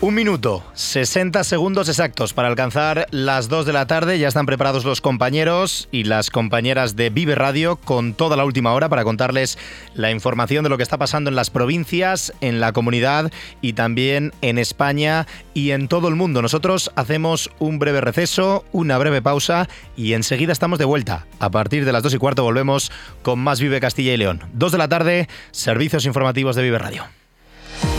Un minuto, 60 segundos exactos para alcanzar las 2 de la tarde. Ya están preparados los compañeros y las compañeras de Vive Radio con toda la última hora para contarles la información de lo que está pasando en las provincias, en la comunidad y también en España y en todo el mundo. Nosotros hacemos un breve receso, una breve pausa y enseguida estamos de vuelta. A partir de las 2:15 volvemos con más Vive Castilla y León. 2 de la tarde, servicios informativos de Vive Radio.